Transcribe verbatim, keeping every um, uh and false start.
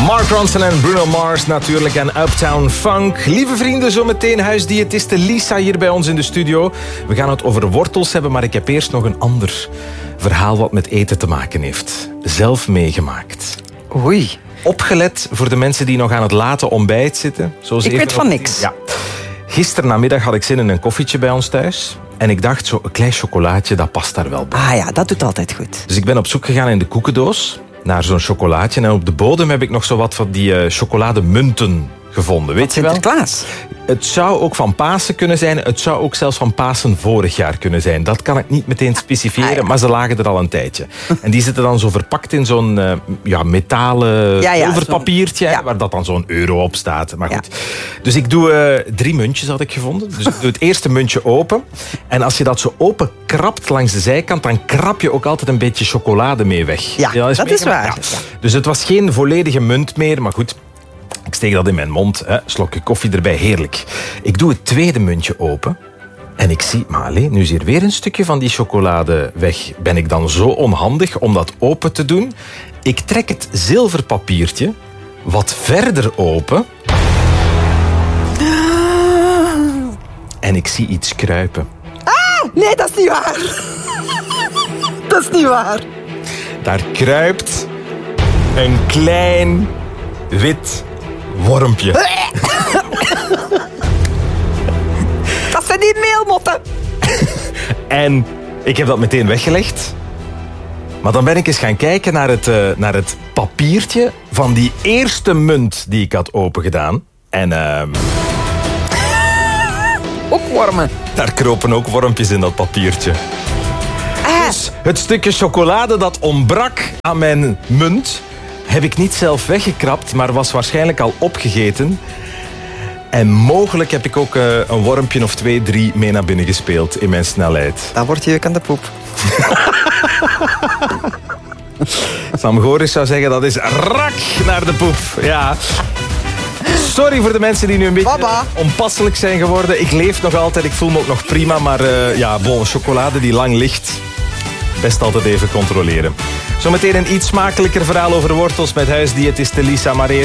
Mark Ronson en Bruno Mars natuurlijk en Uptown Funk. Lieve vrienden, zometeen huisdiëtiste Lisa hier bij ons in de studio. We gaan het over wortels hebben, maar ik heb eerst nog een ander verhaal wat met eten te maken heeft. Zelf meegemaakt. Oei. Opgelet voor de mensen die nog aan het late ontbijt zitten. Zoals ik even weet van op... niks. Ja. Gisteren namiddag had ik zin in een koffietje bij ons thuis. En ik dacht, zo een klein chocolaatje, dat past daar wel bij. Ah ja, dat doet altijd goed. Dus ik ben op zoek gegaan in de koekendoos naar zo'n chocolaatje. En op de bodem heb ik nog zo wat van die uh, chocolademunten gevonden. Weet je wel? Sinterklaas. Het zou ook van Pasen kunnen zijn. Het zou ook zelfs van Pasen vorig jaar kunnen zijn. Dat kan ik niet meteen specifieren, ah, ja. maar ze lagen er al een tijdje. En die zitten dan zo verpakt in zo'n uh, ja, metalen ja, ja, zilverpapiertje, ja. waar dat dan zo'n euro op staat. Maar goed. Ja. Dus ik doe uh, drie muntjes, had ik gevonden. Dus ik doe het eerste muntje open. En als je dat zo open krabt langs de zijkant, dan krab je ook altijd een beetje chocolade mee weg. Ja, ja dat, dat is waar. Ja. Ja. Dus het was geen volledige munt meer, maar goed. Ik steek dat in mijn mond, hè, slokje koffie erbij, heerlijk. Ik doe het tweede muntje open en ik zie, maar alleen, nu is hier weer een stukje van die chocolade weg. Ben ik dan zo onhandig om dat open te doen? Ik trek het zilverpapiertje wat verder open en ik zie iets kruipen. Ah, nee, dat is niet waar. Dat is niet waar. Daar kruipt een klein wit wormpje. Dat zijn die meelmotten. En ik heb dat meteen weggelegd. Maar dan ben ik eens gaan kijken naar het, uh, naar het papiertje van die eerste munt die ik had opengedaan. En uh, ook wormen. Daar kropen ook wormpjes in dat papiertje. Ah. Dus het stukje chocolade dat ontbrak aan mijn munt heb ik niet zelf weggekrapt, maar was waarschijnlijk al opgegeten. En mogelijk heb ik ook uh, een wormpje of twee, drie mee naar binnen gespeeld in mijn snelheid. Dan word je aan de poep. Sam Goris zou zeggen, dat is rak naar de poep. Ja. Sorry voor de mensen die nu een beetje Baba. onpasselijk zijn geworden. Ik leef nog altijd, ik voel me ook nog prima. Maar uh, ja, bon, chocolade die lang ligt, best altijd even controleren. Zometeen een iets smakelijker verhaal over wortels met huisdiëtiste Lisa. Maar eerst